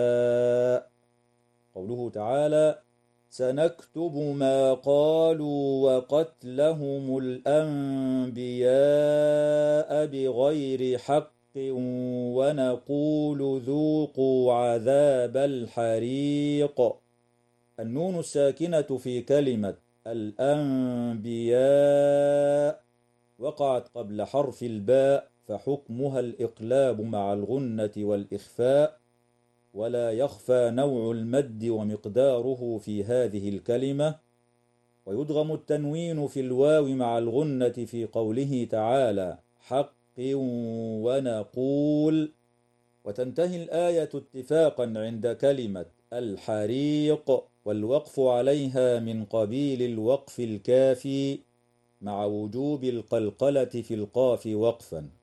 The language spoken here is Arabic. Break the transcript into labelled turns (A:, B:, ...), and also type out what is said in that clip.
A: قوله تعالى: سنكتب ما قالوا وقتلهم الأنبياء بغير حق ونقول ذوقوا عذاب الحريق. النون الساكنة في كلمة الأنبياء وقعت قبل حرف الباء، فحكمها الإقلاب مع الغنة والإخفاء، ولا يخفى نوع المد ومقداره في هذه الكلمة. ويدغم التنوين في الواو مع الغنة في قوله تعالى: حق ونقول. وتنتهي الآية اتفاقا عند كلمة الحريق، والوقف عليها من قبيل الوقف الكافي مع وجوب القلقلة في القاف وقفا.